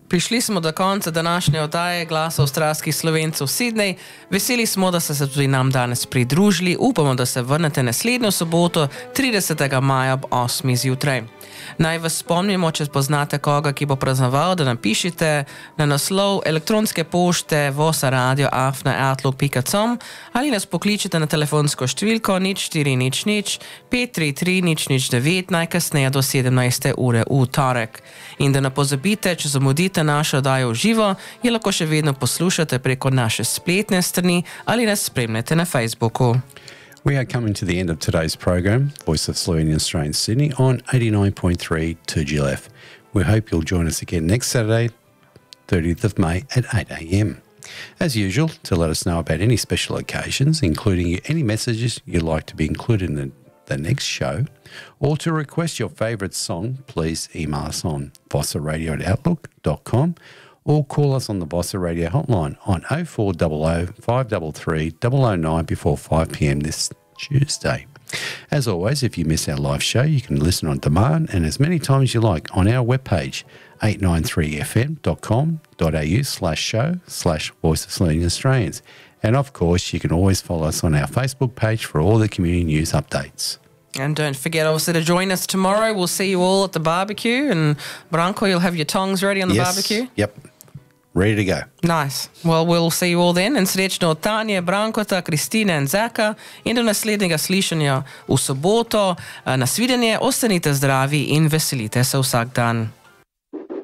Prišli smo do konca današnje oddaje Glasa avstralskih Slovencev v Sydney. Veseli smo, da ste se tudi nam danes pridružili. Upamo, da se vrnete naslednjo soboto, 30. maja ob 8. zjutraj. Naj vas spomnimo, če poznate koga, ki bo praznoval, da napišite na naslov elektronske pošte vosa.radio@outlook.com ali nas pokličite na telefonsko številko 0400 533 009 najkasneje do 17. ure v torek. In da ne pozabite, če zamudite našo oddajo v živo, je lahko še vedno poslušate preko naše spletne strani ali nas spremljate na Facebooku. We are coming to the end of today's program, Voice of Slovenian Australian Sydney, on 89.3 2GLF. We hope you'll join us again next Saturday, 30th of May at 8 a.m. As usual, to let us know about any special occasions, including any messages you'd like to be included in the next show, or to request your favourite song, please email us on vossaradio@outlook.com or call us on the Vossa Radio hotline on 0400 533 009 before 5 p.m. this Tuesday. As always, if you miss our live show, you can listen on demand and as many times as you like on our webpage, 893fm.com.au/show/Voice of Slovenian Australians. And of course, you can always follow us on our Facebook page for all the community news updates. And don't forget also to join us tomorrow. We'll see you all at the barbecue. And Branko, you'll have your tongs ready on the barbecue? Yep. Ready to go. Nice. Well, we'll see you all then. In srečno od Tanje, Brankota, Kristine in Zaka. In do naslednjega slišanja v soboto. Nasvidenje, ostanite zdravi in veselite se vsak dan.